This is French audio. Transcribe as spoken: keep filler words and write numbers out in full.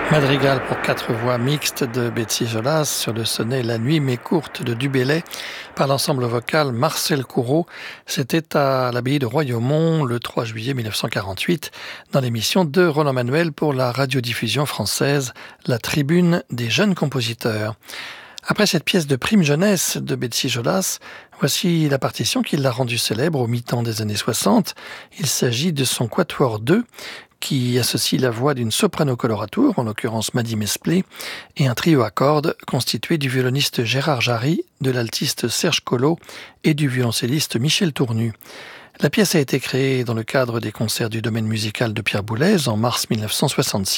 Madrigal pour quatre voix mixtes de Betsy Jolas sur le sonnet La nuit m'est courte de Dubélé par l'ensemble vocal Marcel Courreau. C'était à l'abbaye de Royaumont le trois juillet mille neuf cent quarante-huit dans l'émission de Roland Manuel pour la radiodiffusion française La Tribune des jeunes compositeurs. Après cette pièce de prime jeunesse de Betsy Jolas, voici la partition qui l'a rendue célèbre au mi-temps des années soixante. Il s'agit de son Quatuor deux, qui associe la voix d'une soprano colorature, en l'occurrence Maddy Mesplé, et un trio à cordes constitué du violoniste Gérard Jarry, de l'altiste Serge Collot et du violoncelliste Michel Tournu. La pièce a été créée dans le cadre des concerts du domaine musical de Pierre Boulez en mars mille neuf cent soixante-six.